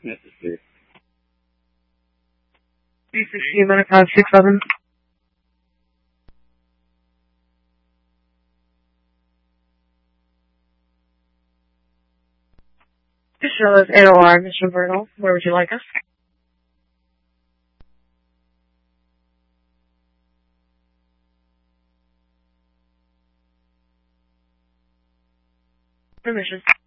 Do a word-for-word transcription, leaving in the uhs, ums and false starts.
This is Steve. B sixteen, Manifest six seven. This show is A O R, Mister Vernal. Where would you like us? Permission.